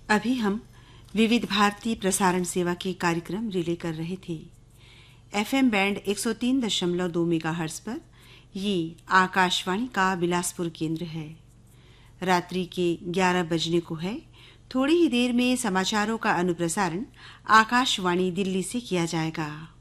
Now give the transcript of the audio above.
अभी हम विविध भारती प्रसारण सेवा के कार्यक्रम रिले कर रहे थे। एफएम बैंड 103.2 मेगाहर्ट्ज पर ये आकाशवाणी का बिलासपुर केंद्र है। रात्रि के 11 बजने को है। थोड़ी ही देर में समाचारों का अनुप्रसारण आकाशवाणी दिल्ली से किया जाएगा।